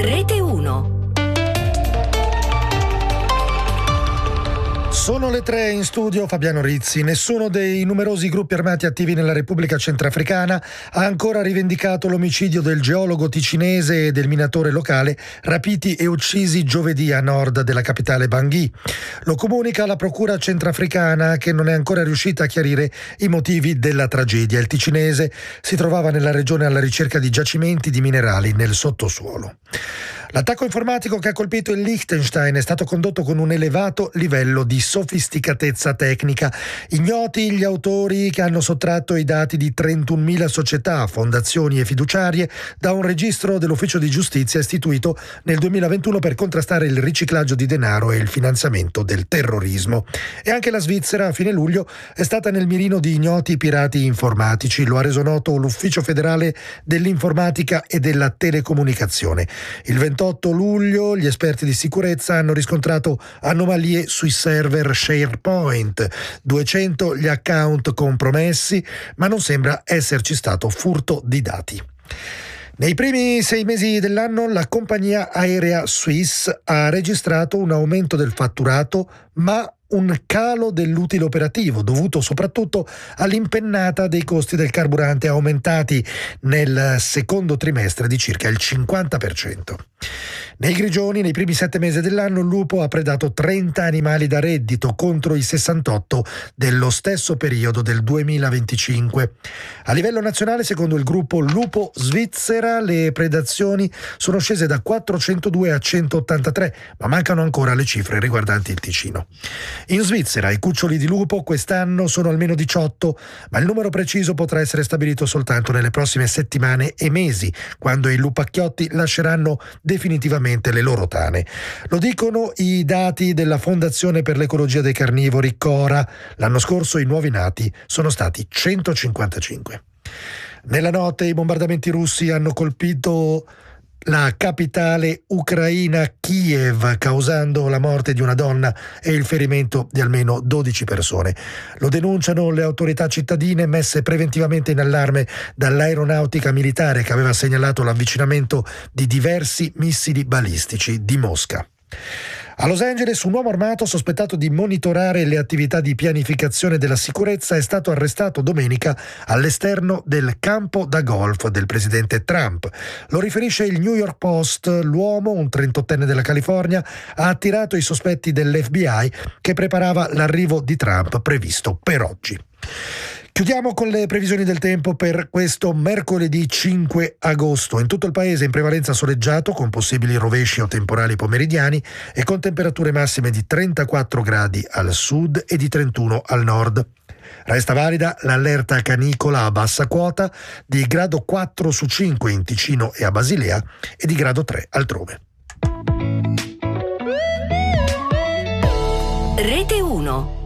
Rete 1. Sono le 3 in studio Fabiano Rizzi. Nessuno dei numerosi gruppi armati attivi nella Repubblica Centrafricana ha ancora rivendicato l'omicidio del geologo ticinese e del minatore locale rapiti e uccisi giovedì a nord della capitale Bangui. Lo comunica la Procura Centrafricana, che non è ancora riuscita a chiarire i motivi della tragedia. Il ticinese si trovava nella regione alla ricerca di giacimenti di minerali nel sottosuolo. L'attacco informatico che ha colpito il Liechtenstein è stato condotto con un elevato livello di sofisticatezza tecnica. Ignoti gli autori che hanno sottratto i dati di 31.000 società, fondazioni e fiduciarie da un registro dell'Ufficio di Giustizia istituito nel 2021 per contrastare il riciclaggio di denaro e il finanziamento del terrorismo. E anche la Svizzera a fine luglio è stata nel mirino di ignoti pirati informatici. Lo ha reso noto l'Ufficio federale dell'informatica e della telecomunicazione. Il 28 luglio gli esperti di sicurezza hanno riscontrato anomalie sui server SharePoint, 200 gli account compromessi, ma non sembra esserci stato furto di dati. Nei primi 6 mesi dell'anno la compagnia aerea Swiss ha registrato un aumento del fatturato, ma un calo dell'utile operativo dovuto soprattutto all'impennata dei costi del carburante aumentati nel secondo trimestre di circa il 50%. Nei Grigioni, nei primi 7 mesi dell'anno, il lupo ha predato 30 animali da reddito contro i 68 dello stesso periodo del 2025. A livello nazionale, secondo il gruppo Lupo Svizzera, le predazioni sono scese da 402 a 183, ma mancano ancora le cifre riguardanti il Ticino. In Svizzera i cuccioli di lupo quest'anno sono almeno 18, ma il numero preciso potrà essere stabilito soltanto nelle prossime settimane e mesi, quando i lupacchiotti lasceranno definitivamente le loro tane. Lo dicono i dati della Fondazione per l'Ecologia dei Carnivori, CORA. L'anno scorso i nuovi nati sono stati 155. Nella notte i bombardamenti russi hanno colpito la capitale ucraina Kiev, causando la morte di una donna e il ferimento di almeno 12 persone. Lo denunciano le autorità cittadine, messe preventivamente in allarme dall'aeronautica militare, che aveva segnalato l'avvicinamento di diversi missili balistici di Mosca. A Los Angeles un uomo armato sospettato di monitorare le attività di pianificazione della sicurezza è stato arrestato domenica all'esterno del campo da golf del presidente Trump. Lo riferisce il New York Post. L'uomo, un 38enne della California, ha attirato i sospetti dell'FBI che preparava l'arrivo di Trump previsto per oggi. Chiudiamo con le previsioni del tempo per questo mercoledì 5 agosto. In tutto il paese in prevalenza soleggiato, con possibili rovesci o temporali pomeridiani e con temperature massime di 34 gradi al sud e di 31 al nord. Resta valida l'allerta canicola a bassa quota di grado 4 su 5 in Ticino e a Basilea e di grado 3 altrove. Rete 1.